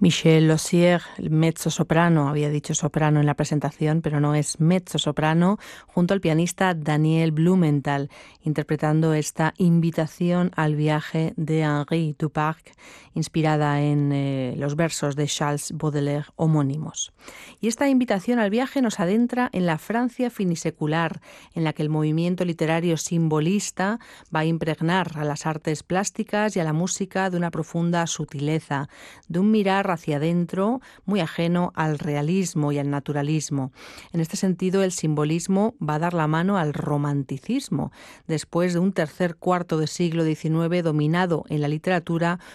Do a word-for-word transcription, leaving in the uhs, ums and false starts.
Michel Lozier, mezzo-soprano, había dicho soprano en la presentación, pero no es mezzo-soprano, junto al pianista Daniel Blumenthal, interpretando esta invitación al viaje de Henri Duparc, inspirada en eh, los versos de Charles Baudelaire homónimos. Y esta invitación al viaje nos adentra en la Francia finisecular, en la que el movimiento literario simbolista va a impregnar a las artes plásticas y a la música de una profunda sutileza, de un mirar hacia adentro muy ajeno al realismo y al naturalismo. En este sentido, el simbolismo va a dar la mano al romanticismo, después de un tercer cuarto de siglo diecinueve dominado en la literatura